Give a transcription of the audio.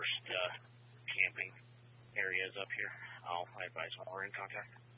worst camping areas up here. I advise when we're in contact.